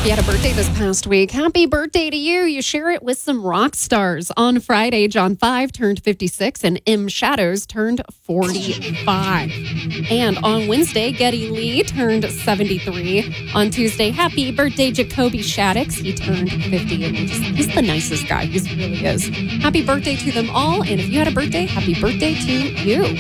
you had a birthday this past week, happy birthday to you. You share it with some rock stars. On Friday, John 5 turned 56 and M. Shadows turned 45. And on Wednesday, Geddy Lee turned 73. On Tuesday, happy birthday, Jacoby Shaddix. He turned 50. And he's the nicest guy. He really is. Happy birthday to them all. And if you had a birthday, happy birthday to you.